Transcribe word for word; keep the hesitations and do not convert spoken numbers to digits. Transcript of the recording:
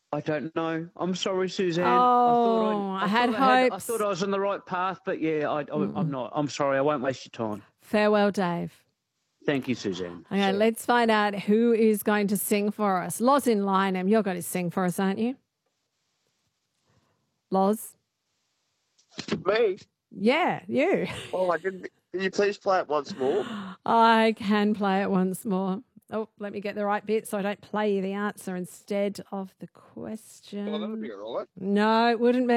I don't know. I'm sorry, Suzanne. Oh, I, thought I, I had thought I, had, I hopes. thought I was on the right path, but yeah, I, I, I'm not. I'm sorry. I won't waste your time. Farewell, Dave. Thank you, Suzanne. Okay, Sorry. let's find out who is going to sing for us. Loz in Lyneham, you're going to sing for us, aren't you? Loz? Me? Yeah, you. Oh, I didn't. Can you please play it once more? I can play it once more. Oh, let me get the right bit so I don't play you the answer instead of the question. Oh, that would be all right. No, it wouldn't be.